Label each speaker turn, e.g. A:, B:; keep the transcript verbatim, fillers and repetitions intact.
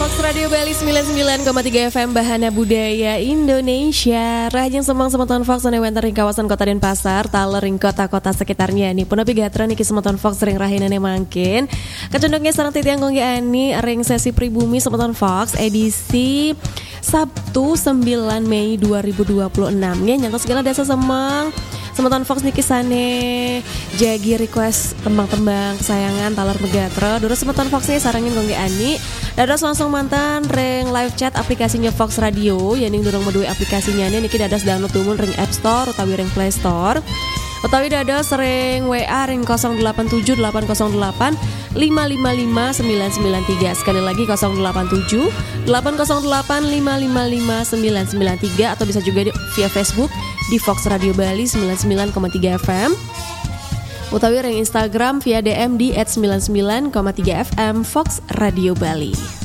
A: Fox Radio Bali sembilan puluh sembilan koma tiga F M Bahana Budaya Indonesia. Rajang semang semeton Fox ane wenter ing kawasan Kota Denpasar, taler ing kota-kota sekitarnya nih. Punopi gatra niki semeton Fox ring rahinane mangkin. Kecondongnya sareng titiang konggi ani ring sesi pribumi semeton Fox edisi Sabtu sembilan Mei dua ribu dua puluh enam. Nggih nyantos segala desa semang. Semeton Fox niki sane jagi request tembang-tembang kesayangan taler megatra. Dulu semeton Fox nih sarengin konggi ani. Dados langsung mantan ring live chat aplikasinya Fox Radio. Yening durung medue aplikasinya niki dados download tumun ring App Store utawi ring Play Store. Utawi dados ring W A ring nol delapan tujuh delapan nol delapan lima lima lima sembilan sembilan tiga. Sekali lagi nol delapan tujuh delapan nol delapan lima lima lima sembilan sembilan tiga. Atau bisa juga di, via Facebook di Fox Radio Bali sembilan puluh sembilan koma tiga F M. Utawi ring Instagram via D M di et sembilan puluh sembilan koma tiga F M Fox Radio Bali.